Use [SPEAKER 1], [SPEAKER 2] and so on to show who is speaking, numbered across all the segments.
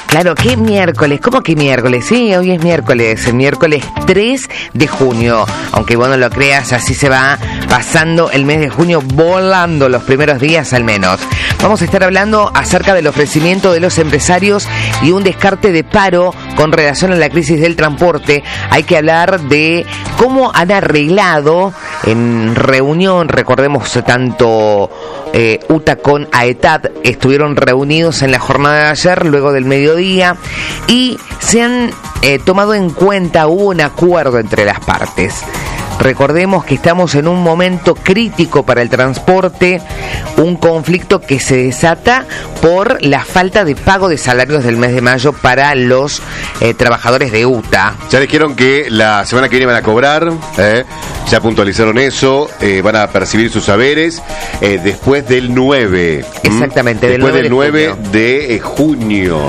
[SPEAKER 1] Claro, ¿qué miércoles? ¿Cómo que miércoles? Sí, hoy es miércoles, el miércoles 3 de junio. Aunque vos no lo creas, así se va pasando el mes de junio, volando los primeros días al menos. Vamos a estar hablando acerca del ofrecimiento de los empresarios y un descarte de paro con relación a la crisis del transporte. Hay que hablar de cómo han arreglado en reunión, recordemos tanto UTA con AETAT estuvieron reunidos en la jornada de ayer, luego del mediodía, y se han tomado en cuenta, hubo un acuerdo entre las partes. Recordemos que estamos en un momento crítico para el transporte, un conflicto que se desata por la falta de pago de salarios del mes de mayo para los trabajadores de UTA.
[SPEAKER 2] Ya dijeron que la semana que viene van a cobrar, ya puntualizaron eso, van a percibir sus saberes después del 9.
[SPEAKER 1] Exactamente,
[SPEAKER 2] después del 9 de junio.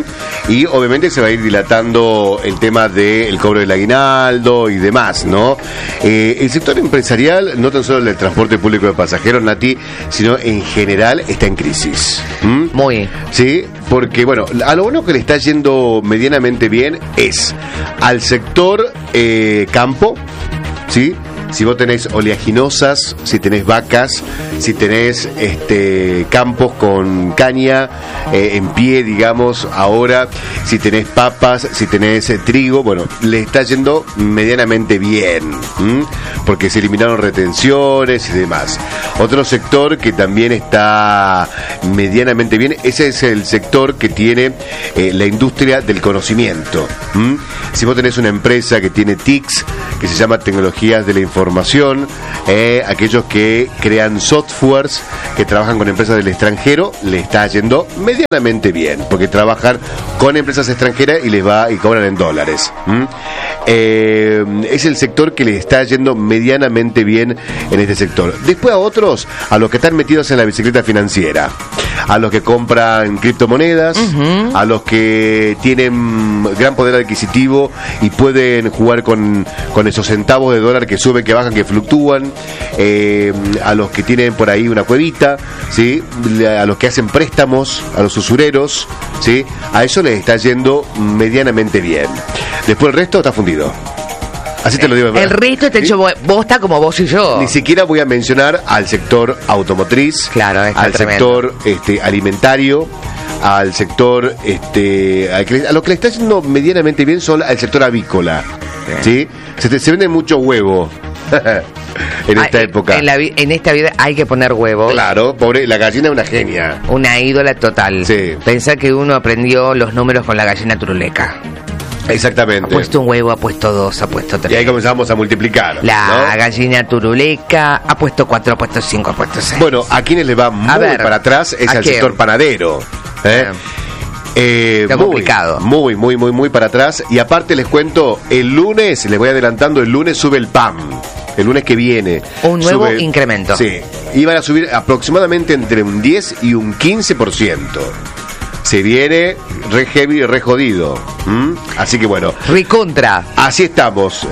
[SPEAKER 2] Y obviamente se va a ir dilatando el tema del cobro del aguinaldo y demás, ¿no? El sector empresarial, no tan solo el del transporte público de pasajeros, Nati, sino en general está en crisis.
[SPEAKER 1] Muy.
[SPEAKER 2] Sí, porque bueno, a lo bueno que le está yendo medianamente bien es al sector campo, ¿sí? Si vos tenés oleaginosas, si tenés vacas, si tenés campos con caña en pie, digamos, ahora, si tenés papas, si tenés trigo, bueno, le está yendo medianamente bien, porque se eliminaron retenciones y demás. Otro sector que también está medianamente bien, ese es el sector que tiene la industria del conocimiento. Si vos tenés una empresa que tiene TICs, que se llama Tecnologías de la Información, aquellos que crean softwares, que trabajan con empresas del extranjero, le está yendo medianamente bien, porque trabajan con empresas extranjeras y les va y cobran en dólares. Es el sector que le está yendo medianamente bien en este sector. Después a otros, a los que están metidos en la bicicleta financiera, a los que compran criptomonedas, a los que tienen gran poder adquisitivo y pueden jugar con esos centavos de dólar que suben, que bajan, que fluctúan, a los que tienen por ahí una cuevita, ¿sí? A los que hacen préstamos, a los usureros, ¿sí? A eso les está yendo medianamente bien. Después el resto está fundido. Así te lo digo.
[SPEAKER 1] El resto está hecho bosta como vos y yo.
[SPEAKER 2] Ni siquiera voy a mencionar al sector automotriz,
[SPEAKER 1] claro,
[SPEAKER 2] al
[SPEAKER 1] tremendo.
[SPEAKER 2] sector alimentario, al sector a lo que le está yendo medianamente bien son al sector avícola. ¿Sí? Se vende mucho huevo en esta época.
[SPEAKER 1] En esta vida hay que poner huevos.
[SPEAKER 2] Claro, pobre, la gallina es una genia.
[SPEAKER 1] Una ídola total.
[SPEAKER 2] Sí.
[SPEAKER 1] Pensar que uno aprendió los números con la gallina turuleca.
[SPEAKER 2] Exactamente.
[SPEAKER 1] Ha puesto un huevo, ha puesto 2, ha puesto 3.
[SPEAKER 2] Y ahí comenzamos a multiplicar.
[SPEAKER 1] La gallina turuleca ha puesto 4, ha puesto 5, ha puesto 6.
[SPEAKER 2] Bueno, a quienes le va muy para atrás es al sector panadero.
[SPEAKER 1] Está complicado.
[SPEAKER 2] Muy para atrás. Y aparte les cuento, el lunes, les voy adelantando, el lunes sube el PAM. El lunes que viene.
[SPEAKER 1] Un nuevo incremento.
[SPEAKER 2] Sí. Iban a subir aproximadamente entre un 10 y un 15%. Se viene re heavy y re jodido. Así que bueno.
[SPEAKER 1] Recontra.
[SPEAKER 2] Así estamos,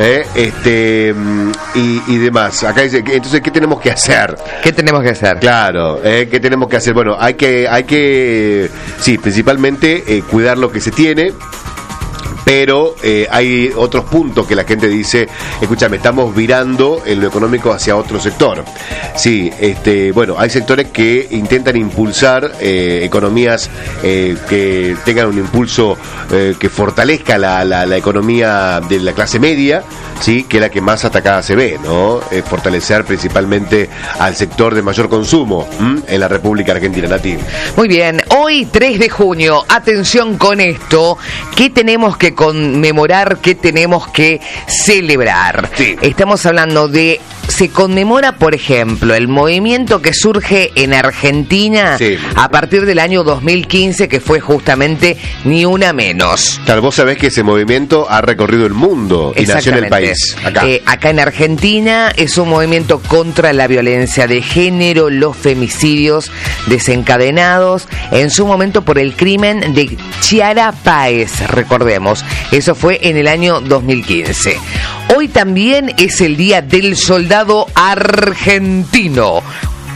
[SPEAKER 2] y demás. Acá dice, entonces, ¿qué tenemos que hacer?
[SPEAKER 1] ¿Qué tenemos que hacer?
[SPEAKER 2] Claro, ¿qué tenemos que hacer? Bueno, hay que sí, principalmente cuidar lo que se tiene. Pero hay otros puntos que la gente dice, escúchame, estamos virando en lo económico hacia otro sector. Sí, bueno, hay sectores que intentan impulsar economías que tengan un impulso que fortalezca la economía de la clase media, sí, que es la que más atacada se ve, ¿no? Fortalecer principalmente al sector de mayor consumo en la República Argentina, Nati.
[SPEAKER 1] Muy bien, hoy 3 de junio, atención con esto, ¿qué tenemos que conmemorar, qué tenemos que celebrar?
[SPEAKER 2] Sí.
[SPEAKER 1] Estamos hablando de, se conmemora, por ejemplo, el movimiento que surge en Argentina a partir del año 2015, que fue justamente Ni Una Menos.
[SPEAKER 2] Claro, vos sabés que ese movimiento ha recorrido el mundo y nació en el país.
[SPEAKER 1] Acá en Argentina es un movimiento contra la violencia de género, los femicidios desencadenados en su momento por el crimen de Chiara Páez, recordemos. Eso fue en el año 2015. Hoy también es el Día del Soldado Argentino.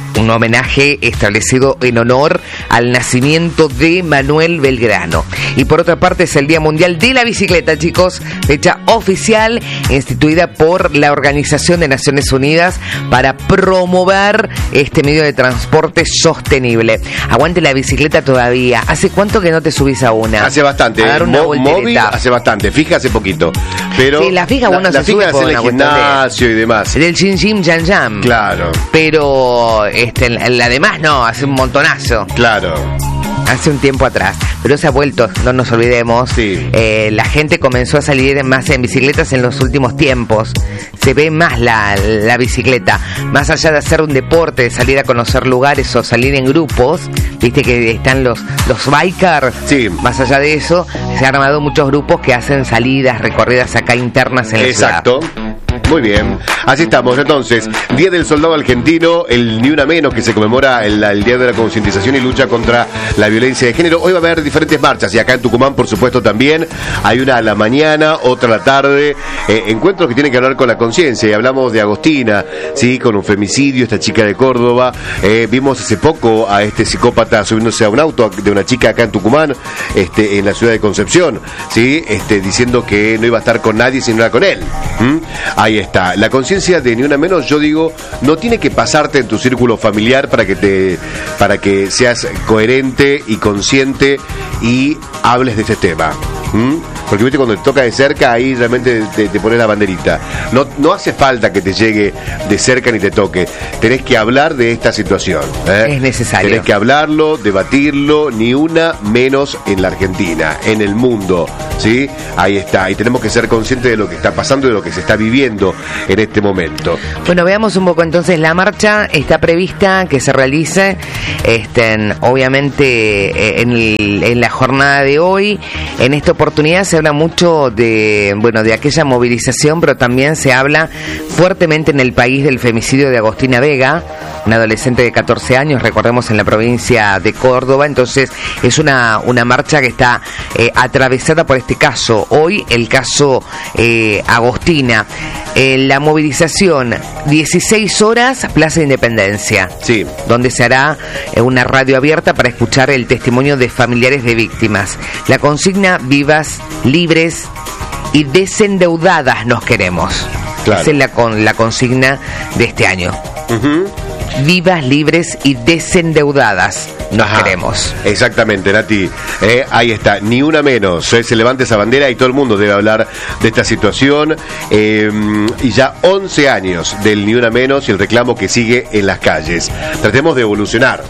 [SPEAKER 1] un homenaje establecido en honor al nacimiento de Manuel Belgrano. Y por otra parte es el Día Mundial de la Bicicleta, chicos, fecha oficial instituida por la Organización de Naciones Unidas para promover este medio de transporte sostenible. Aguante la bicicleta todavía. ¿Hace cuánto que no te subís a una?
[SPEAKER 2] Hace bastante.
[SPEAKER 1] A dar una
[SPEAKER 2] móvil hace bastante. Fija hace poquito. Pero
[SPEAKER 1] sí, la fija uno se sube por
[SPEAKER 2] el gimnasio y demás.
[SPEAKER 1] Del Jim Jam.
[SPEAKER 2] Claro.
[SPEAKER 1] Pero la demás no, hace un montonazo.
[SPEAKER 2] Claro.
[SPEAKER 1] Hace un tiempo atrás, pero se ha vuelto, no nos olvidemos.
[SPEAKER 2] Sí.
[SPEAKER 1] La gente comenzó a salir más en bicicletas en los últimos tiempos. Se ve más la bicicleta, más allá de hacer un deporte, de salir a conocer lugares o salir en grupos. Viste que están los bikers.
[SPEAKER 2] Sí.
[SPEAKER 1] Más allá de eso, se han armado muchos grupos que hacen salidas, recorridas acá internas en la ciudad.
[SPEAKER 2] Exacto. Muy bien, así estamos. Entonces, Día del Soldado Argentino, el Ni Una Menos, que se conmemora el Día de la Concientización y Lucha contra la Violencia de Género. Hoy va a haber diferentes marchas, y acá en Tucumán, por supuesto, también. Hay una a la mañana, otra a la tarde. Encuentros que tienen que hablar con la conciencia, y hablamos de Agostina, ¿sí? Con un femicidio, esta chica de Córdoba. Vimos hace poco a este psicópata subiéndose a un auto de una chica acá en Tucumán, en la ciudad de Concepción, ¿sí? Diciendo que no iba a estar con nadie sino era con él. Ahí está. La conciencia de Ni Una Menos, yo digo, no tiene que pasarte en tu círculo familiar para que seas coherente y consciente y hables de este tema. Porque viste, cuando te toca de cerca, ahí realmente te pones la banderita. No hace falta que te llegue de cerca ni te toque. Tenés que hablar de esta situación.
[SPEAKER 1] Es necesario.
[SPEAKER 2] Tenés que hablarlo, debatirlo, ni una menos en la Argentina, en el mundo, ¿sí? Ahí está. Y tenemos que ser conscientes de lo que está pasando y de lo que se está viviendo en este momento.
[SPEAKER 1] Bueno, veamos un poco entonces. La marcha está prevista que se realice, obviamente, en la jornada de hoy. En esta oportunidad se habla mucho de aquella movilización, pero también se habla fuertemente en el país del femicidio de Agostina Vega, una adolescente de 14 años, recordemos, en la provincia de Córdoba. Entonces es una marcha que está atravesada por este caso. Hoy el caso Agostina. La movilización, 16 horas, Plaza Independencia.
[SPEAKER 2] Sí.
[SPEAKER 1] Donde se hará una radio abierta para escuchar el testimonio de familiares de víctimas. La consigna: vivas, libres y desendeudadas nos queremos.
[SPEAKER 2] Claro.
[SPEAKER 1] Esa es la consigna de este año. Vivas, libres y desendeudadas nos queremos.
[SPEAKER 2] Exactamente, Nati. Ahí está, Ni Una Menos. Se levanta esa bandera y todo el mundo debe hablar de esta situación. Y ya 11 años del Ni Una Menos y el reclamo que sigue en las calles. Tratemos de evolucionar,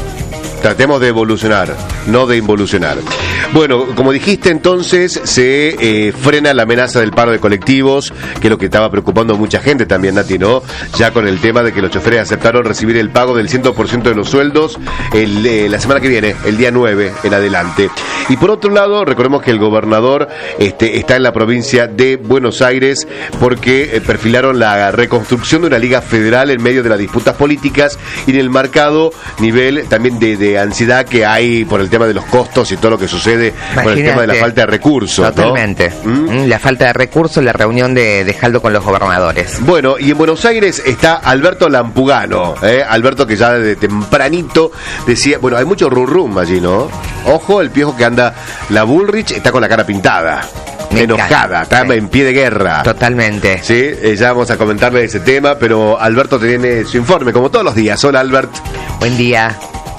[SPEAKER 2] no de involucionar. Bueno, como dijiste, entonces se frena la amenaza del paro de colectivos, que es lo que estaba preocupando a mucha gente también, Nati, ¿no? Ya con el tema de que los choferes aceptaron recibir el pago del 100% de los sueldos la semana que viene, el día 9 en adelante. Y por otro lado, recordemos que el gobernador está en la provincia de Buenos Aires porque perfilaron la reconstrucción de una liga federal en medio de las disputas políticas y en el marcado nivel también de ansiedad que hay por el tema de los costos y todo lo que sucede. Imagínate, con el tema de la falta de recursos.
[SPEAKER 1] Totalmente, ¿no? La falta de recursos, la reunión de Jaldo con los gobernadores.
[SPEAKER 2] Bueno, y en Buenos Aires está Alberto Lampugano, Alberto, que ya desde tempranito decía, bueno, hay mucho rum allí, ¿no? Ojo, el viejo que anda, la Bullrich está con la cara pintada, enojada, está en pie de guerra.
[SPEAKER 1] Totalmente.
[SPEAKER 2] Sí, ya vamos a comentarle ese tema, pero Alberto tiene su informe, como todos los días. Hola, Albert.
[SPEAKER 1] Buen día.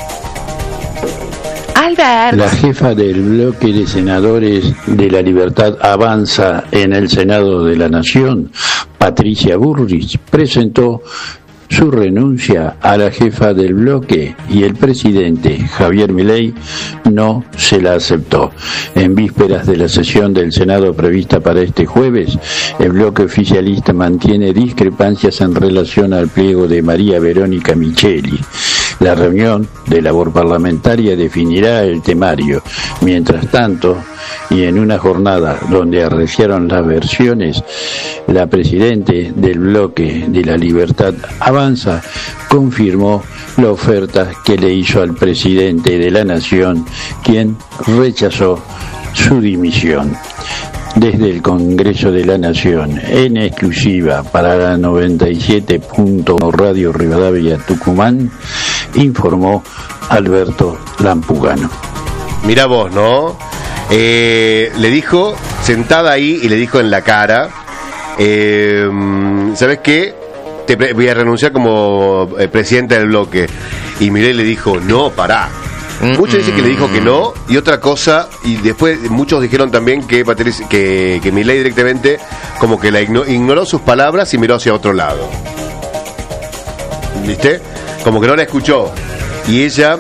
[SPEAKER 1] Albert.
[SPEAKER 3] La jefa del bloque de senadores de La Libertad Avanza en el Senado de la Nación, Patricia Bullrich, presentó su renuncia a la jefa del bloque y el presidente Javier Milei no se la aceptó. En vísperas de la sesión del Senado prevista para este jueves, el bloque oficialista mantiene discrepancias en relación al pliego de María Verónica Micheli. La reunión de labor parlamentaria definirá el temario. Mientras tanto, y en una jornada donde arreciaron las versiones, la presidente del bloque de La Libertad Avanza confirmó la oferta que le hizo al presidente de la Nación, quien rechazó su dimisión. desde el Congreso de la Nación, en exclusiva para la 97.1 Radio Rivadavia Tucumán, informó Alberto Lampugano.
[SPEAKER 2] Mirá vos, ¿no? Le dijo, sentada ahí, y le dijo en la cara, ¿sabes qué? Voy a renunciar como presidente del bloque. Y Milei le dijo, no, pará. Muchos dicen que le dijo que no, y otra cosa, y después muchos dijeron también que Milei directamente como que ignoró sus palabras y miró hacia otro lado. ¿Viste? Como que no la escuchó. Y ella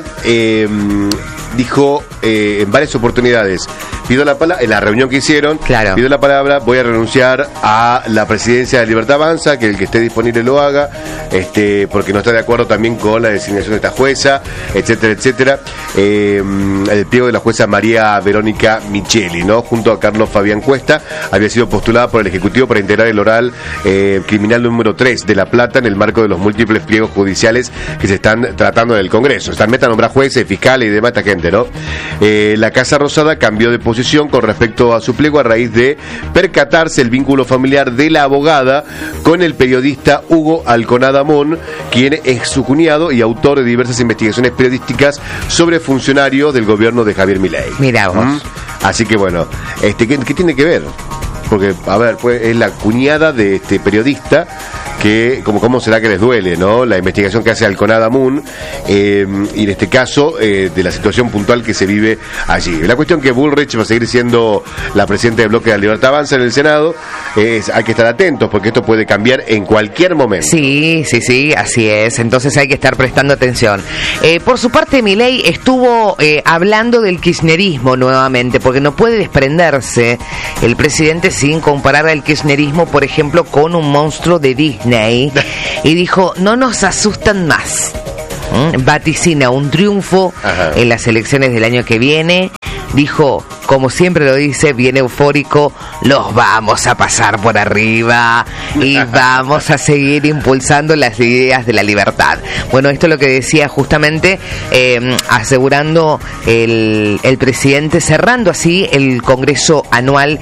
[SPEAKER 2] dijo en varias oportunidades, pido la palabra, en la reunión que hicieron,
[SPEAKER 1] claro,
[SPEAKER 2] pido la palabra, voy a renunciar a la presidencia de Libertad Avanza, que el que esté disponible lo haga, porque no está de acuerdo también con la designación de esta jueza, etcétera, etcétera. El pliego de la jueza María Verónica Micheli, ¿no? Junto a Carlos Fabián Cuesta, había sido postulada por el Ejecutivo para integrar el oral criminal número 3 de La Plata en el marco de los múltiples pliegos judiciales que se están tratando en el Congreso. Están meta a nombrar jueces, fiscales y demás esta gente, ¿no? La Casa Rosada cambió de posición con respecto a su pliego a raíz de percatarse el vínculo familiar de la abogada con el periodista Hugo Alconada Mon, quien es su cuñado y autor de diversas investigaciones periodísticas sobre funcionarios del gobierno de Javier Milei.
[SPEAKER 1] Mirá vos.
[SPEAKER 2] Así que bueno, ¿qué tiene que ver? Porque, a ver, pues es la cuñada de este periodista que, ¿cómo será que les duele, no? La investigación que hace Alconada Moon, y en este caso, de la situación puntual que se vive allí. La cuestión que Bullrich va a seguir siendo la presidenta del bloque de la Libertad Avanza en el Senado, hay que estar atentos porque esto puede cambiar en cualquier momento.
[SPEAKER 1] Sí, así es. Entonces hay que estar prestando atención. Por su parte, Milei estuvo hablando del kirchnerismo nuevamente, porque no puede desprenderse el presidente sin comparar al kirchnerismo, por ejemplo, con un monstruo de Disney, y dijo, no nos asustan más. Vaticina un triunfo en las elecciones del año que viene. Dijo, como siempre lo dice, bien eufórico, los vamos a pasar por arriba y vamos a seguir impulsando las ideas de la libertad. Bueno, esto es lo que decía justamente, asegurando el presidente, cerrando así el Congreso anual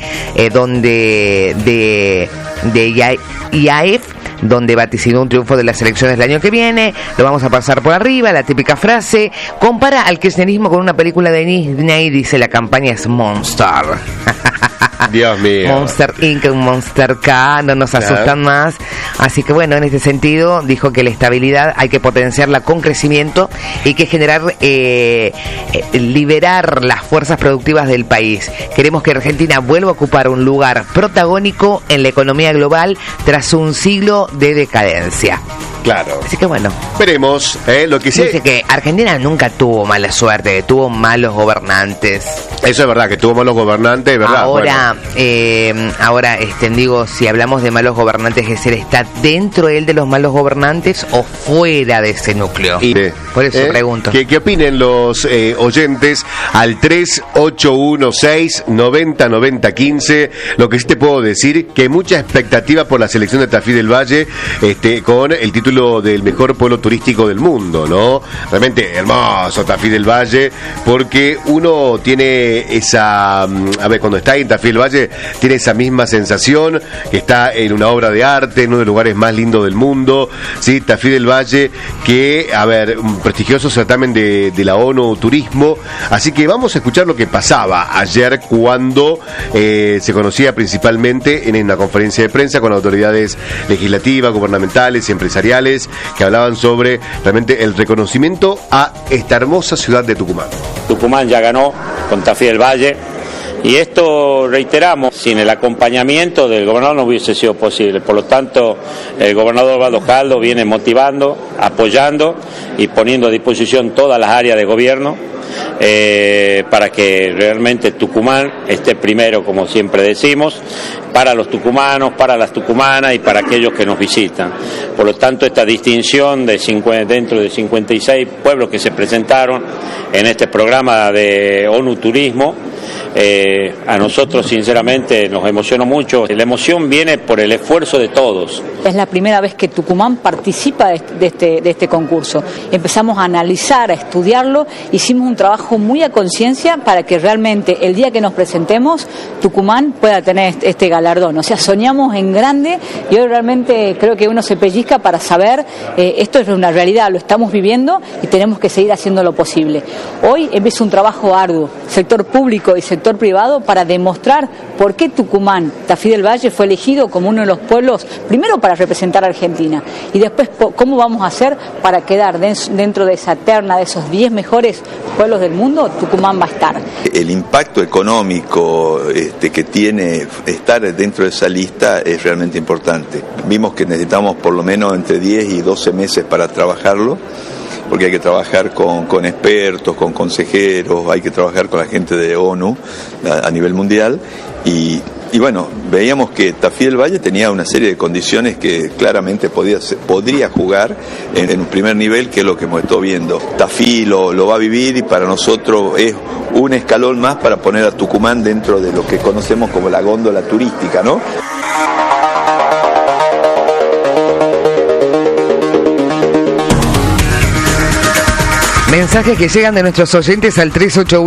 [SPEAKER 1] de IAEF, donde vaticinó un triunfo de las elecciones del año que viene. Lo vamos a pasar por arriba, la típica frase. Compara al kirchnerismo con una película de Disney, dice la campaña es Monster.
[SPEAKER 2] Dios mío.
[SPEAKER 1] Monster Inc., Monster K, no nos asustan más. Así que bueno, en este sentido, dijo que la estabilidad hay que potenciarla con crecimiento y que generar, liberar las fuerzas productivas del país. Queremos que Argentina vuelva a ocupar un lugar protagónico en la economía global tras un siglo de decadencia.
[SPEAKER 2] Claro.
[SPEAKER 1] Así que bueno.
[SPEAKER 2] Veremos, lo que
[SPEAKER 1] dice que Argentina nunca tuvo mala suerte, tuvo malos gobernantes.
[SPEAKER 2] Eso es verdad, que tuvo malos gobernantes, ¿verdad?
[SPEAKER 1] Ahora, ahora digo, si hablamos de malos gobernantes, ¿es él está dentro él de los malos gobernantes o fuera de ese núcleo? Por eso pregunto.
[SPEAKER 2] ¿Qué opinen los oyentes al 3816-909015? Lo que sí te puedo decir, que hay mucha expectativa por la selección de Tafí del Valle, con el título del mejor pueblo turístico del mundo, ¿no? Realmente hermoso Tafí del Valle, porque uno tiene esa, a ver, cuando está ahí en Tafí del Valle, tiene esa misma sensación que está en una obra de arte, en uno de los lugares más lindos del mundo, ¿sí? Tafí del Valle, que, a ver, un prestigioso certamen de la ONU Turismo. Así que vamos a escuchar lo que pasaba ayer cuando se conocía principalmente en una conferencia de prensa con autoridades legislativas, gubernamentales y empresariales que hablaban sobre realmente el reconocimiento a esta hermosa ciudad de Tucumán.
[SPEAKER 4] Tucumán ya ganó con Tafí del Valle, y esto, reiteramos, sin el acompañamiento del gobernador no hubiese sido posible. Por lo tanto, el gobernador Osvaldo Caldo viene motivando, apoyando y poniendo a disposición todas las áreas de gobierno para que realmente Tucumán esté primero, como siempre decimos, para los tucumanos, para las tucumanas y para aquellos que nos visitan. Por lo tanto, esta distinción dentro de 56 pueblos que se presentaron en este programa de ONU Turismo, A nosotros sinceramente nos emocionó mucho. La emoción viene por el esfuerzo de todos.
[SPEAKER 5] Es la primera vez que Tucumán participa de este concurso. Empezamos a analizar, a estudiarlo, hicimos un trabajo muy a conciencia para que realmente el día que nos presentemos Tucumán pueda tener este galardón. O sea, soñamos en grande y hoy realmente creo que uno se pellizca para saber, esto es una realidad, lo estamos viviendo y tenemos que seguir haciendo lo posible. Hoy empieza un trabajo arduo, sector público y sector privado, para demostrar por qué Tucumán, Tafí del Valle, fue elegido como uno de los pueblos, primero para representar a Argentina y después cómo vamos a hacer para quedar dentro de esa terna de esos 10 mejores pueblos del mundo. Tucumán va a estar.
[SPEAKER 6] El impacto económico que tiene estar dentro de esa lista es realmente importante. Vimos que necesitamos por lo menos entre 10 y 12 meses para trabajarlo, porque hay que trabajar con expertos, con consejeros, hay que trabajar con la gente de ONU a nivel mundial y bueno, veíamos que Tafí del Valle tenía una serie de condiciones que claramente podría jugar en un primer nivel, que es lo que hemos estado viendo. Tafí lo va a vivir y para nosotros es un escalón más para poner a Tucumán dentro de lo que conocemos como la góndola turística, ¿no?
[SPEAKER 1] Mensajes que llegan de nuestros oyentes al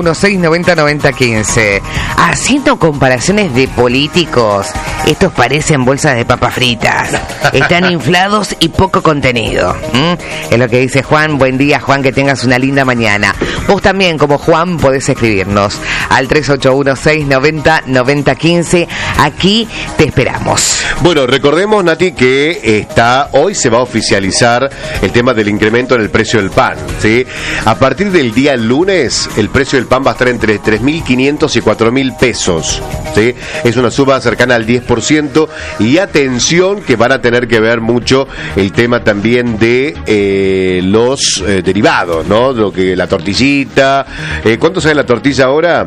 [SPEAKER 1] 3816-909015. Haciendo comparaciones de políticos, estos parecen bolsas de papas fritas. Están inflados y poco contenido. Es lo que dice Juan. Buen día, Juan, que tengas una linda mañana. Vos también, como Juan, podés escribirnos al 3816-909015. Aquí te esperamos.
[SPEAKER 2] Bueno, recordemos, Nati, que hoy se va a oficializar el tema del incremento en el precio del pan, ¿sí? A partir del día lunes, el precio del pan va a estar entre 3.500 y 4.000 pesos, ¿sí? Es una suba cercana al 10%, y atención que van a tener que ver mucho el tema también de los derivados, ¿no? Lo que la tortillita, ¿cuánto sale la tortilla ahora?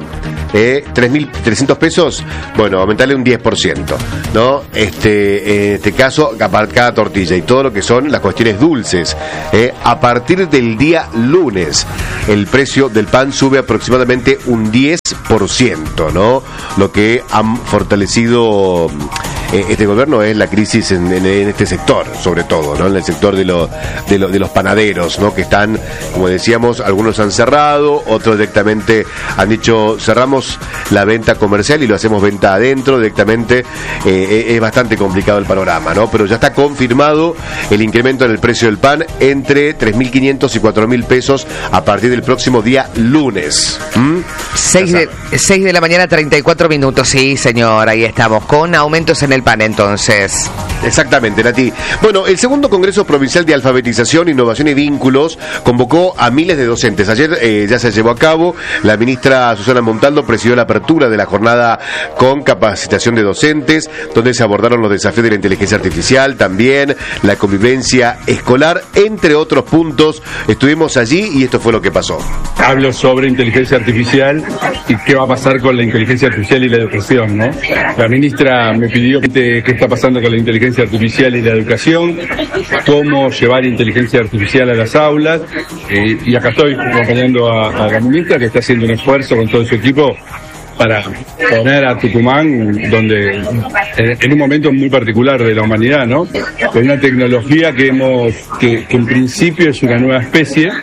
[SPEAKER 2] 3.300 pesos, bueno, aumentarle un 10%, ¿no? En este caso, cada tortilla y todo lo que son las cuestiones dulces. A partir del día lunes, el precio del pan sube aproximadamente un 10%, ¿no? Lo que han fortalecido este gobierno es la crisis en este sector, sobre todo, ¿no? En el sector de los panaderos, ¿no? Que están, como decíamos, algunos han cerrado, otros directamente han dicho cerramos la venta comercial y lo hacemos venta adentro directamente. Es bastante complicado el panorama, ¿no? Pero ya está confirmado el incremento en el precio del pan entre 3.500 y 4.000 pesos a partir del próximo día lunes.
[SPEAKER 1] 6 de la mañana, 34 minutos, sí, señor, ahí estamos, con aumentos en el pan, entonces.
[SPEAKER 2] Exactamente, Nati. Bueno, el segundo Congreso Provincial de Alfabetización, Innovación y Vínculos convocó a miles de docentes. Ayer ya se llevó a cabo. La ministra Susana Montaldo presidió la apertura de la jornada con capacitación de docentes, donde se abordaron los desafíos de la inteligencia artificial, también la convivencia escolar, entre otros puntos. Estuvimos allí y esto fue lo que pasó.
[SPEAKER 7] Hablo sobre inteligencia artificial y qué va a pasar con la inteligencia artificial y la educación, ¿no? La ministra me pidió qué está pasando con la inteligencia artificial y la educación, cómo llevar inteligencia artificial a las aulas, y acá estoy acompañando a la ministra, que está haciendo un esfuerzo con todo su equipo para poner a Tucumán donde en un momento muy particular de la humanidad, ¿no? Con una tecnología que en principio es una nueva especie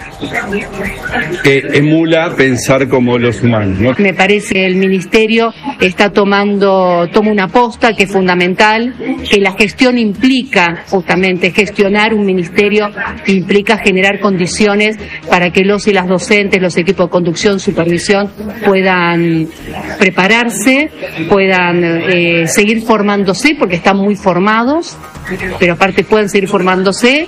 [SPEAKER 7] que emula pensar como los humanos, ¿no?
[SPEAKER 8] Me parece que el ministerio toma una aposta que es fundamental, que la gestión implica justamente gestionar un ministerio, implica generar condiciones para que los y las docentes, los equipos de conducción, supervisión puedan prepararse, puedan seguir formándose, porque están muy formados, pero aparte pueden seguir formándose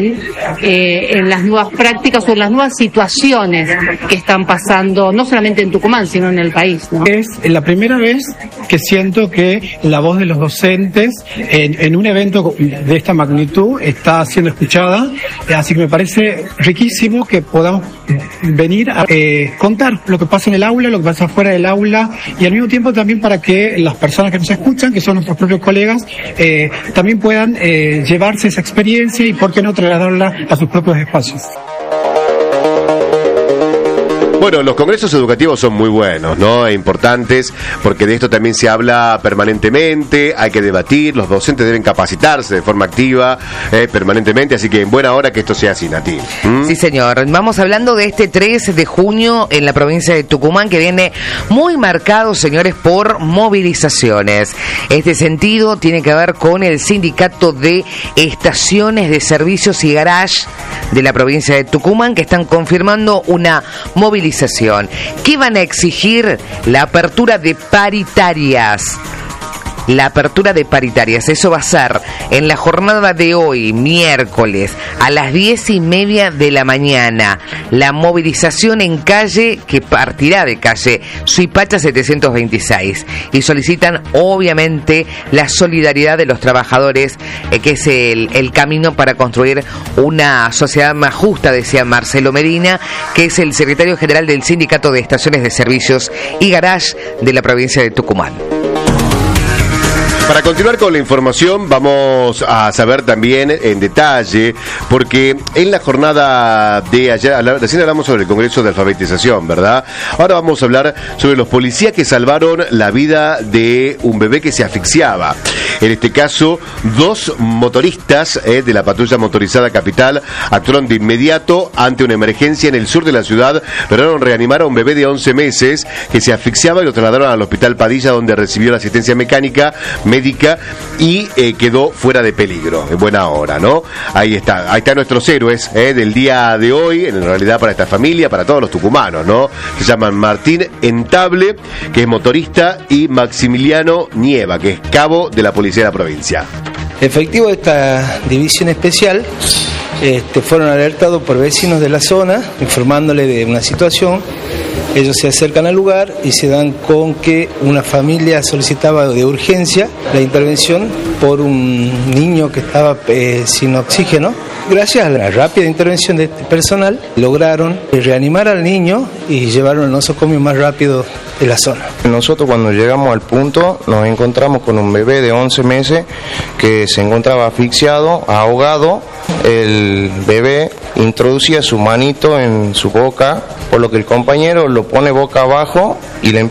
[SPEAKER 8] en las nuevas prácticas o en las nuevas situaciones que están pasando, no solamente en Tucumán, sino en el país, ¿no?
[SPEAKER 9] Es la primera vez que siento que la voz de los docentes en un evento de esta magnitud está siendo escuchada, así que me parece riquísimo que podamos venir a contar lo que pasa en el aula, lo que pasa fuera del aula, y al mismo tiempo también para que las personas que nos escuchan, que son nuestros propios colegas, también puedan llevarse esa experiencia y por qué no trasladarla a sus propios espacios.
[SPEAKER 2] Bueno, los congresos educativos son muy buenos, ¿no? E importantes, porque de esto también se habla permanentemente, hay que debatir, los docentes deben capacitarse de forma activa permanentemente, así que en buena hora que esto sea así, Nati.
[SPEAKER 1] Sí, señor. Vamos hablando de este 3 de junio en la provincia de Tucumán, que viene muy marcado, señores, por movilizaciones. Este sentido tiene que ver con el sindicato de estaciones de servicios y garage de la provincia de Tucumán, que están confirmando una movilización. ¿Qué van a exigir? La apertura de paritarias. La apertura de paritarias, eso va a ser en la jornada de hoy, miércoles, a las 10:30 de la mañana. La movilización en calle, que partirá de calle Suipacha 726. Y solicitan, obviamente, la solidaridad de los trabajadores, que es el camino para construir una sociedad más justa, decía Marcelo Medina, que es el secretario general del Sindicato de Estaciones de Servicios y Garage de la provincia de Tucumán.
[SPEAKER 2] Para continuar con la información, vamos a saber también en detalle, porque en la jornada de ayer, recién hablamos sobre el Congreso de Alfabetización, ¿verdad? Ahora vamos a hablar sobre los policías que salvaron la vida de un bebé que se asfixiaba. En este caso, 2 motoristas de la patrulla motorizada Capital actuaron de inmediato ante una emergencia en el sur de la ciudad. Lograron reanimar a un bebé de 11 meses que se asfixiaba y lo trasladaron al Hospital Padilla, donde recibió la asistencia médica y quedó fuera de peligro. En buena hora, ¿no? Ahí están nuestros héroes del día de hoy, en realidad para esta familia, para todos los tucumanos, ¿no? Se llaman Martín Entable, que es motorista, y Maximiliano Nieva, que es cabo de la policía de la provincia.
[SPEAKER 10] Efectivos de esta división especial fueron alertados por vecinos de la zona, informándole de una situación. Ellos se acercan al lugar y se dan con que una familia solicitaba de urgencia la intervención por un niño que estaba sin oxígeno. Gracias a la rápida intervención de este personal, lograron reanimar al niño y llevarlo al nosocomio más rápido de la zona.
[SPEAKER 11] Nosotros cuando llegamos al punto nos encontramos con un bebé de 11 meses que se encontraba asfixiado, ahogado. El bebé introducía su manito en su boca, por lo que el compañero lo pone boca abajo y le